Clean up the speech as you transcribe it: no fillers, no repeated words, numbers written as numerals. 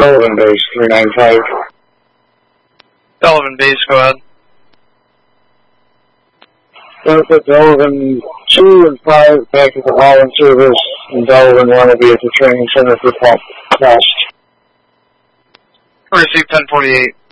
Sullivan Base, 395. Sullivan Base, go ahead. Delta Sullivan 2 and 5 back at the Holland service, and Sullivan 1 will be at the training center for class. Receive 1048.